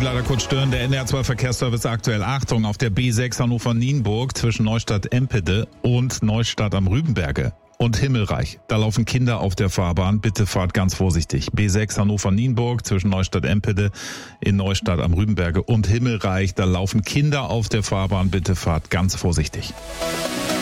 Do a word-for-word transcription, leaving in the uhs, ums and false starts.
leider kurz stören. Der N D R zwei Verkehrsservice aktuell. Achtung, auf der B sechs Hannover-Nienburg zwischen Neustadt-Empede und Neustadt am Rübenberge und Himmelreich. Da laufen Kinder auf der Fahrbahn. Bitte fahrt ganz vorsichtig. B sechs Hannover-Nienburg zwischen Neustadt-Empede in Neustadt am Rübenberge und Himmelreich. Da laufen Kinder auf der Fahrbahn. Bitte fahrt ganz vorsichtig.